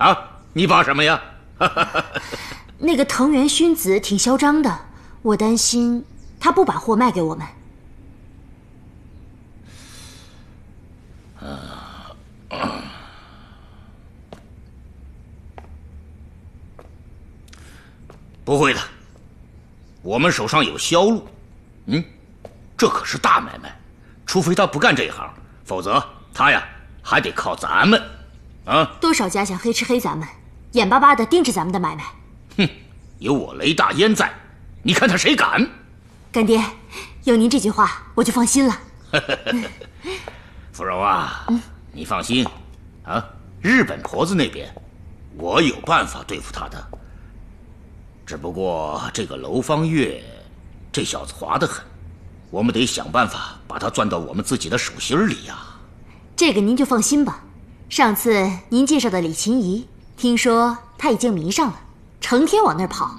啊，你怕什么呀？ 那个藤原薰子挺嚣张的，我担心他不把货卖给我们。 不会的，我们手上有销路。这可是大买卖，除非他不干这一行，否则他呀还得靠咱们。 多少家想黑吃黑咱们，眼巴巴的盯着咱们的买卖。 有我雷大烟在，你看他谁敢？ 干爹，有您这句话，我就放心了。 芙蓉啊，你放心，日本婆子那边，我有办法对付他的。只不过这个楼方月，这小子滑得很，我们得想办法把他攥到我们自己的手心里呀。 这个您就放心吧。上次您介绍的李琴怡，听说他已经迷上了，成天往那儿跑。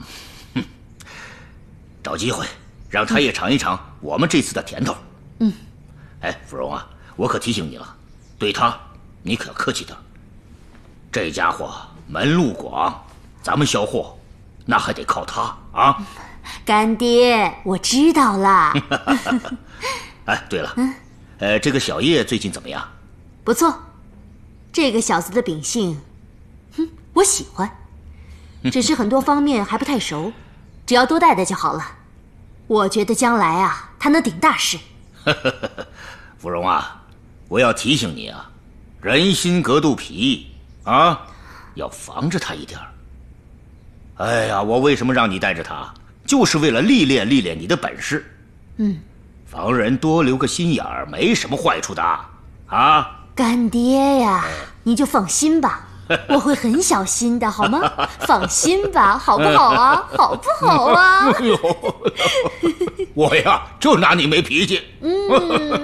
找机会让他也尝一尝我们这次的甜头。芙蓉啊，我可提醒你了，对他你可客气点。这家伙门路广，咱们销货那还得靠他啊。 干爹，我知道了。 对了，这个小叶最近怎么样？ 不错，这个小子的秉性，我喜欢。只是很多方面还不太熟，只要多带带就好了。我觉得将来啊，他能顶大事。 芙蓉啊，我要提醒你啊，人心隔肚皮啊，要防着他一点。哎呀，我为什么让你带着他，就是为了历练历练你的本事。防人多留个心眼儿，没什么坏处的啊。干爹呀，你就放心吧，我会很小心的，好吗？放心吧，好不好啊？好不好啊？ 我呀，就拿你没脾气。